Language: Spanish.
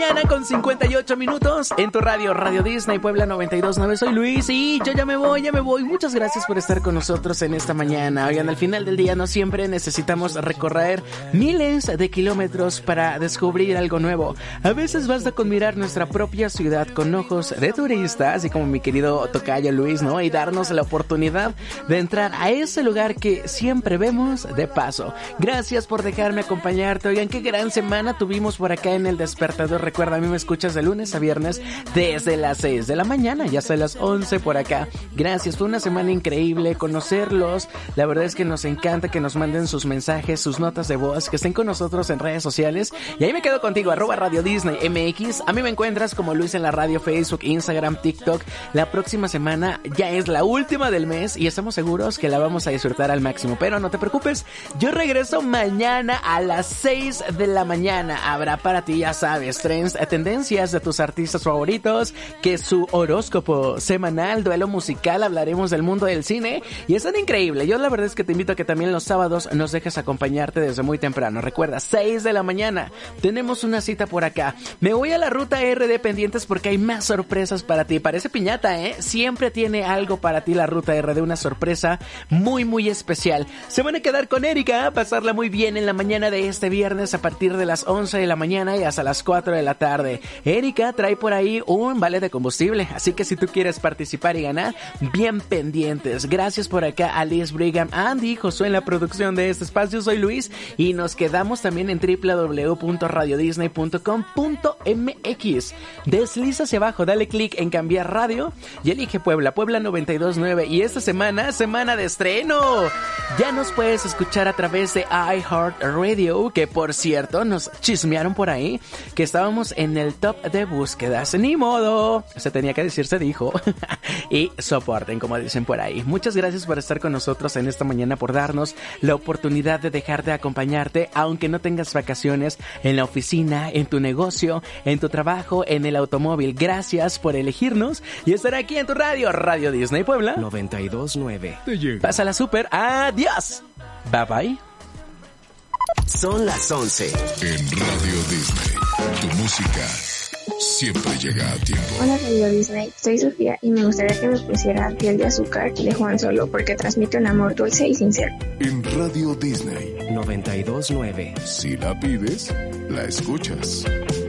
Mañana con 58 minutos en tu radio, Radio Disney Puebla 92.9. Soy Luis y yo ya me voy. Muchas gracias por estar con nosotros en esta mañana. Oigan, al final del día no siempre necesitamos recorrer miles de kilómetros para descubrir algo nuevo. A veces basta con mirar nuestra propia ciudad con ojos de turista, así como mi querido tocayo Luis, ¿no? Y darnos la oportunidad de entrar a ese lugar que siempre vemos de paso. Gracias por dejarme acompañarte. Oigan, qué gran semana tuvimos por acá en El Despertador. Recuerda, a mí me escuchas de lunes a viernes desde las 6 de la mañana, ya hasta las 11 por acá. Gracias, fue una semana increíble conocerlos. La verdad es que nos encanta que nos manden sus mensajes, sus notas de voz, que estén con nosotros en redes sociales. Y ahí me quedo contigo, @Radio Disney MX. A mí me encuentras como Luis en la radio, Facebook, Instagram, TikTok. La próxima semana ya es la última del mes y estamos seguros que la vamos a disfrutar al máximo. Pero no te preocupes, yo regreso mañana a las 6 de la mañana. Habrá para ti, ya sabes, tendencias de tus artistas favoritos, que su horóscopo semanal, duelo musical, hablaremos del mundo del cine y es tan increíble. Yo la verdad es que te invito a que también los sábados nos dejes acompañarte desde muy temprano. Recuerda, 6 de la mañana tenemos una cita por acá. Me voy a la ruta R de pendientes porque hay más sorpresas para ti. Parece piñata, siempre tiene algo para ti la ruta R de una sorpresa muy muy especial. Se van a quedar con Erika a pasarla muy bien en la mañana de este viernes a partir de las 11 de la mañana y hasta las 4 de la tarde. Erika trae por ahí un vale de combustible, así que si tú quieres participar y ganar, bien pendientes. Gracias por acá a Liz Brigham, Andy, Josué en la producción de este espacio. Soy Luis y nos quedamos también en www.radiodisney.com.mx. Desliza hacia abajo, dale clic en cambiar radio y elige Puebla 92.9. Y esta semana de estreno. Ya nos puedes escuchar a través de iHeartRadio, que por cierto nos chismearon por ahí que estábamos en el top de búsquedas. Ni modo, se tenía que decir, se dijo. Y soporten, como dicen por ahí. Muchas gracias por estar con nosotros en esta mañana, por darnos la oportunidad de dejarte acompañarte, aunque no tengas vacaciones, en la oficina, en tu negocio, en tu trabajo, en el automóvil. Gracias por elegirnos y estar aquí en tu radio, Radio Disney Puebla 92.9. Pásala súper. Adiós. Bye bye. Son las 11. En Radio Disney, tu música siempre llega a tiempo. Hola Radio Disney, soy Sofía y me gustaría que me pusiera Piel de Azúcar de Juan Solo porque transmite un amor dulce y sincero. En Radio Disney 92.9. Si la pides, la escuchas.